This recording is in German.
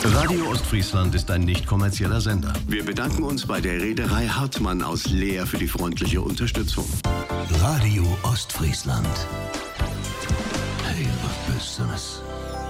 Radio Ostfriesland ist ein nicht kommerzieller Sender. Wir bedanken uns bei der Reederei Hartmann aus Leer für die freundliche Unterstützung. Radio Ostfriesland. Hey, was bist du das?